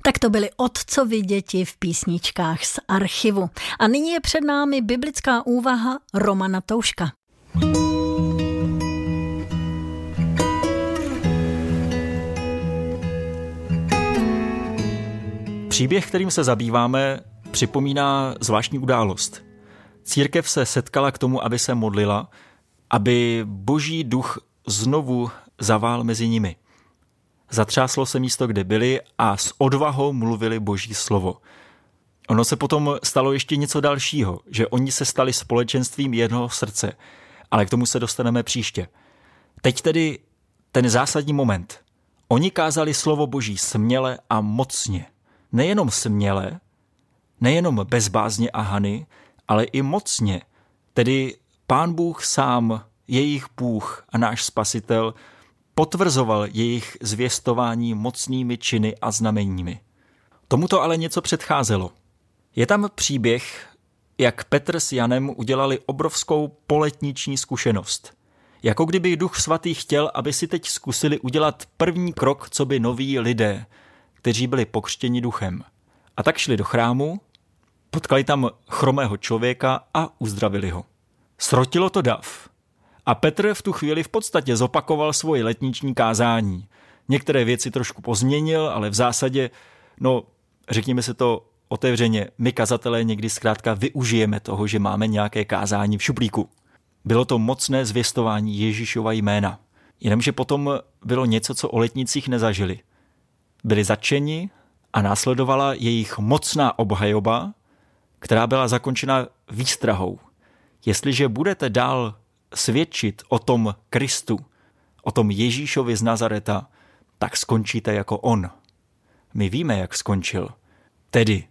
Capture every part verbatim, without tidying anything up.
Tak to byly otcovi děti v písničkách z archivu. A nyní je před námi biblická úvaha Romana Touška. Příběh, kterým se zabýváme, připomíná zvláštní událost. Církev se setkala k tomu, aby se modlila, aby Boží duch znovu zavál mezi nimi. Zatřáslo se místo, kde byli, a s odvahou mluvili Boží slovo. Ono se potom stalo ještě něco dalšího, že oni se stali společenstvím jednoho srdce, ale k tomu se dostaneme příště. Teď tedy ten zásadní moment. Oni kázali slovo Boží směle a mocně. Nejenom směle, nejenom bez bázně a hany, ale i mocně. Tedy Pán Bůh sám, jejich Bůh a náš Spasitel, potvrzoval jejich zvěstování mocnými činy a znameními. Tomuto ale něco předcházelo. Je tam příběh, jak Petr s Janem udělali obrovskou poletniční zkušenost. Jako kdyby Duch Svatý chtěl, aby si teď zkusili udělat první krok, co by noví lidé, kteří byli pokřtěni duchem. A tak šli do chrámu, potkali tam chromého člověka a uzdravili ho. Srotilo to dav. A Petr v tu chvíli v podstatě zopakoval svoje letniční kázání. Některé věci trošku pozměnil, ale v zásadě, no, řekněme se to otevřeně, my kazatelé někdy zkrátka využijeme toho, že máme nějaké kázání v šuplíku. Bylo to mocné zvěstování Ježíšova jména. Jenomže potom bylo něco, co o letnicích nezažili. Byli zatčeni a následovala jejich mocná obhajoba, která byla zakončena výstrahou. Jestliže budete dál svědčit o tom Kristu, o tom Ježíšovi z Nazareta, tak skončíte jako on. My víme, jak skončil. Tedy,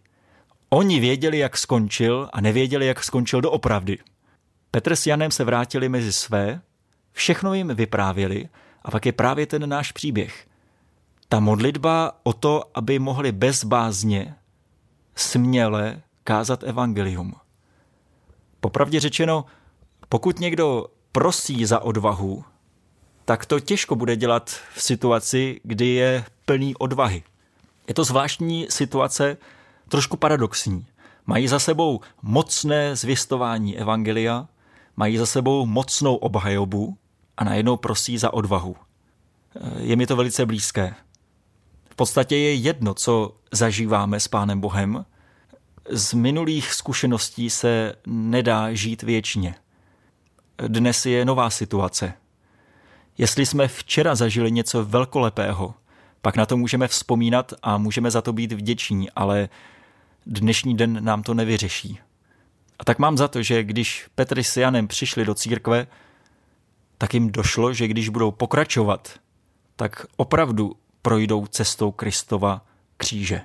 oni věděli, jak skončil a nevěděli, jak skončil doopravdy. Petr s Janem se vrátili mezi své, všechno jim vyprávěli a pak je právě ten náš příběh. Ta modlitba o to, aby mohli bez bázně, směle kázat evangelium. Popravdě řečeno, pokud někdo prosí za odvahu, tak to těžko bude dělat v situaci, kdy je plný odvahy. Je to zvláštní situace, trošku paradoxní. Mají za sebou mocné zvěstování evangelia, mají za sebou mocnou obhajobu a najednou prosí za odvahu. Je mi to velice blízké. V podstatě je jedno, co zažíváme s Pánem Bohem. Z minulých zkušeností se nedá žít věčně. Dnes je nová situace. Jestli jsme včera zažili něco velkolepého, pak na to můžeme vzpomínat a můžeme za to být vděční, ale dnešní den nám to nevyřeší. A tak mám za to, že když Petr s Janem přišli do církve, tak jim došlo, že když budou pokračovat, tak opravdu projdou cestou Kristova kříže.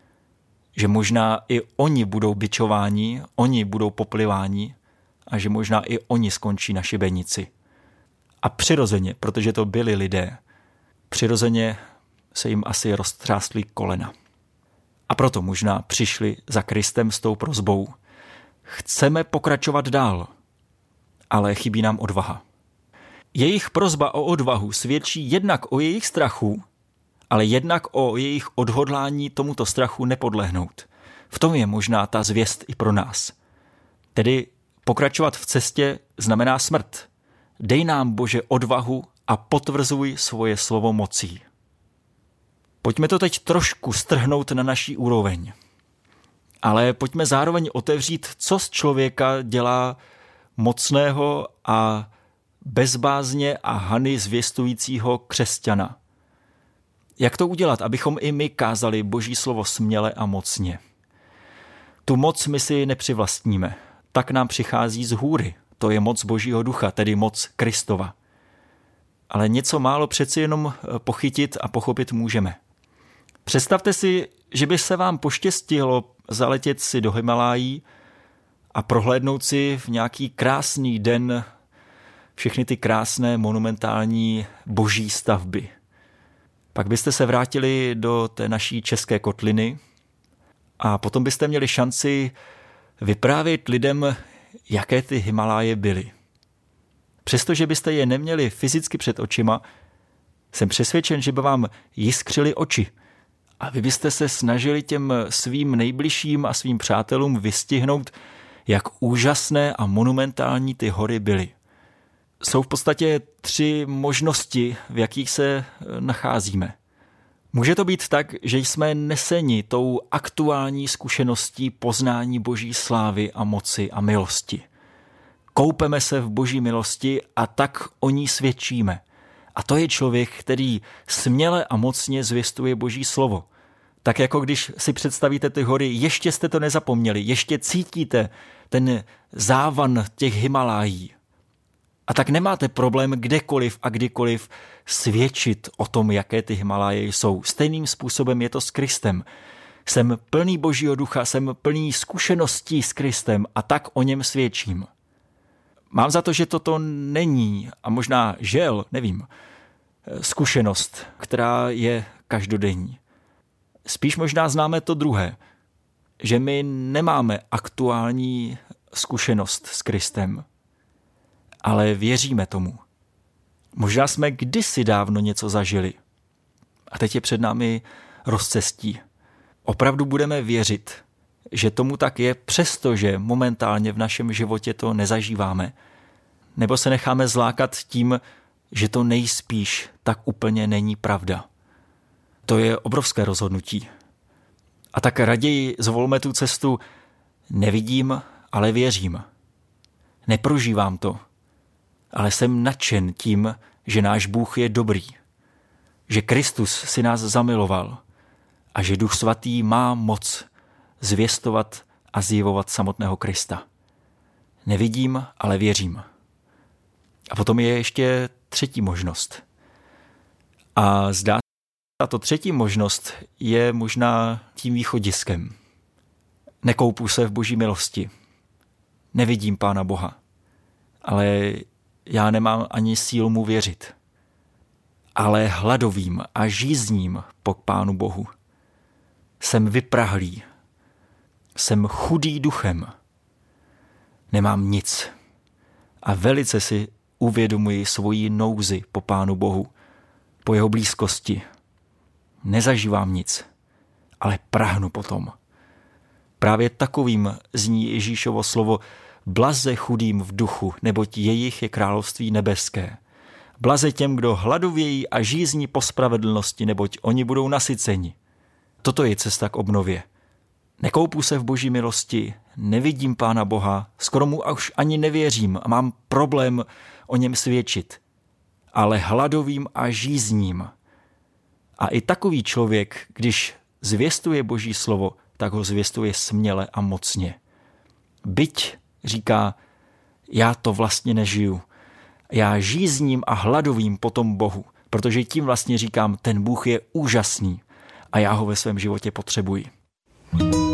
Že možná i oni budou bičováni, oni budou popliváni a že možná i oni skončí na šibenici. A přirozeně, protože to byli lidé, přirozeně se jim asi roztřástly kolena. A proto možná přišli za Kristem s tou prosbou. Chceme pokračovat dál, ale chybí nám odvaha. Jejich prosba o odvahu svědčí jednak o jejich strachu, ale jednak o jejich odhodlání tomuto strachu nepodlehnout. V tom je možná ta zvěst i pro nás. Tedy pokračovat v cestě znamená smrt. Dej nám, Bože, odvahu a potvrzuj svoje slovo mocí. Pojďme to teď trošku strhnout na naší úroveň. Ale pojďme zároveň otevřít, co z člověka dělá mocného a bezbázně a hany zvěstujícího křesťana. Jak to udělat, abychom i my kázali Boží slovo směle a mocně? Tu moc my si nepřivlastníme. Tak nám přichází z hůry. To je moc Božího ducha, tedy moc Kristova. Ale něco málo přeci jenom pochytit a pochopit můžeme. Představte si, že by se vám poštěstilo zaletět si do Himalájí a prohlédnout si v nějaký krásný den všechny ty krásné monumentální boží stavby. Pak byste se vrátili do té naší české kotliny a potom byste měli šanci vyprávět lidem, jaké ty Himaláje byly. Přestože byste je neměli fyzicky před očima, jsem přesvědčen, že by vám jiskřily oči A vy byste se snažili těm svým nejbližším a svým přátelům vystihnout, jak úžasné a monumentální ty hory byly. Jsou v podstatě tři možnosti, v jakých se nacházíme. Může to být tak, že jsme neseni tou aktuální zkušeností poznání Boží slávy a moci a milosti. Koupeme se v Boží milosti a tak o ní svědčíme. A to je člověk, který směle a mocně zvěstuje Boží slovo. Tak jako když si představíte ty hory, ještě jste to nezapomněli, ještě cítíte ten závan těch Himalájí. A tak nemáte problém kdekoliv a kdykoliv svědčit o tom, jaké ty Himaláje jsou. Stejným způsobem je to s Kristem. Jsem plný Božího ducha, jsem plný zkušeností s Kristem a tak o něm svědčím. Mám za to, že toto není, a možná žel, nevím, zkušenost, která je každodenní. Spíš možná známe to druhé, že my nemáme aktuální zkušenost s Kristem, ale věříme tomu. Možná jsme kdysi dávno něco zažili a teď je před námi rozcestí. Opravdu budeme věřit, že tomu tak je, přestože momentálně v našem životě to nezažíváme, nebo se necháme zlákat tím, že to nejspíš tak úplně není pravda. To je obrovské rozhodnutí. A tak raději zvolme tu cestu nevidím, ale věřím. Neprožívám to, ale jsem nadšen tím, že náš Bůh je dobrý, že Kristus si nás zamiloval a že Duch Svatý má moc zvěstovat a zjevovat samotného Krista. Nevidím, ale věřím. A potom je ještě třetí možnost. A zdá se, tato třetí možnost je možná tím východiskem. Nekoupu se v Boží milosti. Nevidím Pána Boha. Ale já nemám ani sílu mu věřit. Ale hladovím a žízním po Pánu Bohu. Jsem vyprahlý. Jsem chudý duchem. Nemám nic. A velice si uvědomuji svoji nouzi po Pánu Bohu, po jeho blízkosti. Nezažívám nic, ale prahnu potom. Právě takovým zní Ježíšovo slovo: blaze chudým v duchu, neboť jejich je království nebeské. Blaze těm, kdo hladovějí a žízní po spravedlnosti, neboť oni budou nasyceni. Toto je cesta k obnově. Nekoupu se v Boží milosti, nevidím Pána Boha, skoro mu už ani nevěřím a mám problém o něm svědčit. Ale hladovým a žízním. A i takový člověk, když zvěstuje Boží slovo, tak ho zvěstuje směle a mocně. Byť říká, já to vlastně nežiju. Já žízním a hladovím po tom Bohu, protože tím vlastně říkám, ten Bůh je úžasný a já ho ve svém životě potřebuji.